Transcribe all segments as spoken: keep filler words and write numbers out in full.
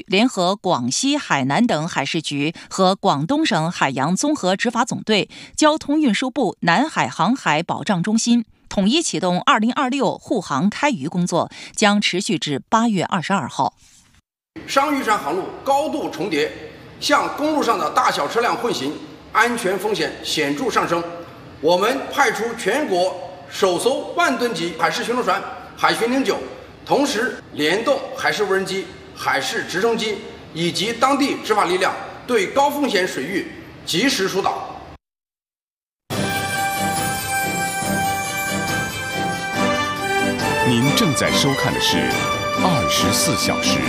联合广西、海南等海事局和广东省海洋综合执法总队、交通运输部南海航海保障中心统一启动二零二六护航开渔工作，将持续至八月二十二号。 商玉山航路高度重叠，向公路上的大小车辆混行，安全风险显著上升。我们派出全国首艘万吨级海事巡逻船海巡零九，同时联动海事无人机、海事直升机以及当地执法力量，对高风险水域及时疏导。 您正在收看的是二十四小时。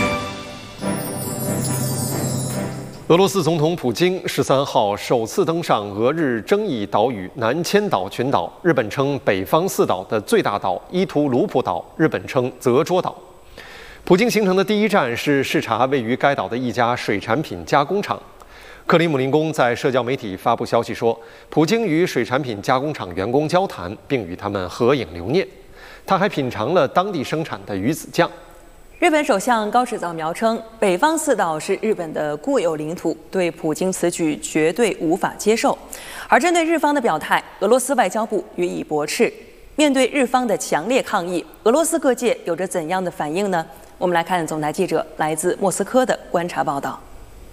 俄罗斯总统普京十三号首次登上俄日争议岛屿南千岛群岛，日本称北方四岛的最大岛伊图鲁普岛，日本称泽捉岛。普京行程的第一站是视察位于该岛的一家水产品加工厂。克里姆林宫在社交媒体发布消息说，普京与水产品加工厂员工交谈，并与他们合影留念。他还品尝了当地生产的鱼子酱。 日本首相高市早苗称，北方四岛是日本的固有领土，对普京此举绝对无法接受。而针对日方的表态，俄罗斯外交部予以驳斥。面对日方的强烈抗议，俄罗斯各界有着怎样的反应呢？我们来看总台记者来自莫斯科的观察报道。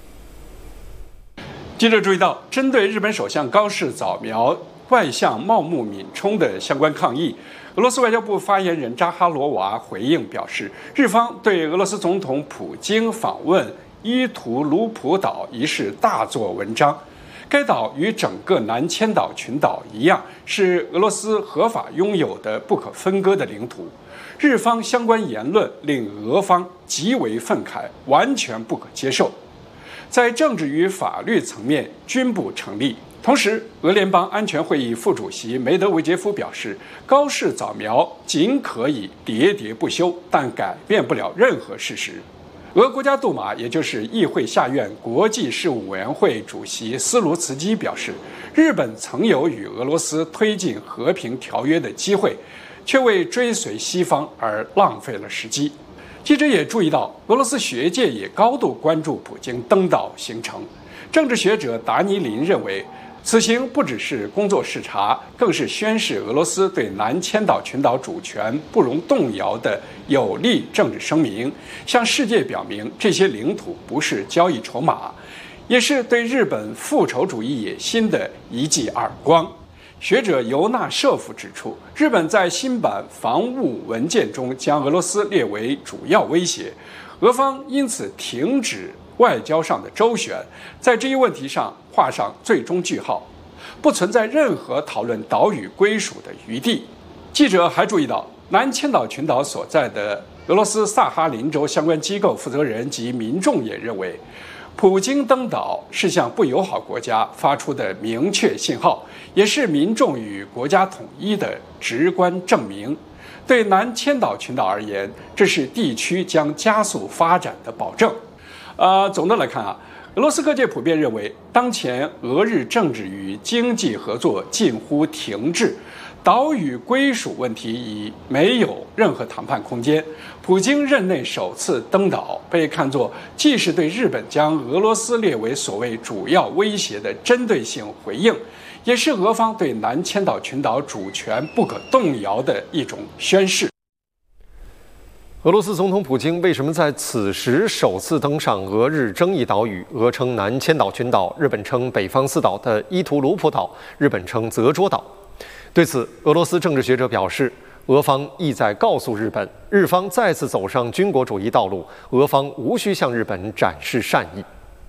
记者注意到，针对日本首相高市早苗外相茂木敏充的相关抗议，俄罗斯外交部发言人扎哈罗娃回应表示，日方对俄罗斯总统普京访问伊图鲁普岛一事大做文章。该岛与整个南千岛群岛一样，是俄罗斯合法拥有的不可分割的领土。日方相关言论令俄方极为愤慨，完全不可接受。在政治与法律层面均不成立。同时，俄联邦安全会议副主席梅德韦杰夫表示，高市早苗仅可以喋喋不休，但改变不了任何事实。俄国家杜马，也就是议会下院国际事务委员会主席斯卢茨基表示，日本曾有与俄罗斯推进和平条约的机会，却为追随西方而浪费了时机。记者也注意到，俄罗斯学界也高度关注普京登岛行程。政治学者达尼林认为，此行不只是工作视察，更是宣示俄罗斯对南千岛群岛主权不容动摇的有力政治声明，向世界表明这些领土不是交易筹码，也是对日本复仇主义野心的一记耳光。学者尤纳舍夫指出，日本在新版防务文件中将俄罗斯列为主要威胁，俄方因此停止外交上的周旋，在这一问题上画上最终句号，不存在任何讨论岛屿归属的余地。记者还注意到，南千岛群岛所在的俄罗斯萨哈林州相关机构负责人及民众也认为，普京登岛是向不友好国家发出的明确信号，也是民众与国家统一的直观证明。对南千岛群岛而言，这是地区将加速发展的保证。呃，总的来看啊，俄罗斯各界普遍认为，当前俄日政治与经济合作近乎停滞，岛屿归属问题已没有任何谈判空间。普京任内首次登岛，被看作既是对日本将俄罗斯列为所谓主要威胁的针对性回应，也是俄方对南千岛群岛主权不可动摇的一种宣示。 俄罗斯总统普京为什么在此时首次登上俄日争议岛屿，俄称南千岛群岛，日本称北方四岛的伊图鲁普岛，日本称泽捉岛？对此，俄罗斯政治学者表示，俄方意在告诉日本，日方再次走上军国主义道路，俄方无需向日本展示善意。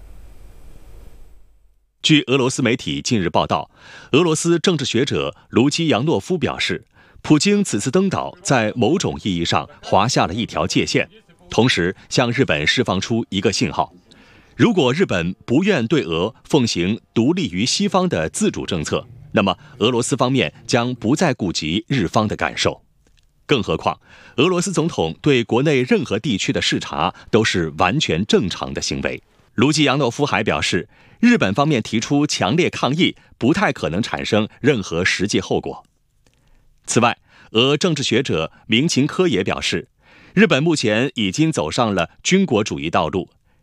据俄罗斯媒体近日报道，俄罗斯政治学者卢基扬诺夫表示，普京此次登岛在某种意义上划下了一条界限，同时向日本释放出一个信号：如果日本不愿对俄奉行独立于西方的自主政策，那么俄罗斯方面将不再顾及日方的感受。更何况，俄罗斯总统对国内任何地区的视察都是完全正常的行为。卢基扬诺夫还表示，日本方面提出强烈抗议，不太可能产生任何实际后果。此外，俄政治学者明琴科也表示，日本目前已经走上了军国主义道路，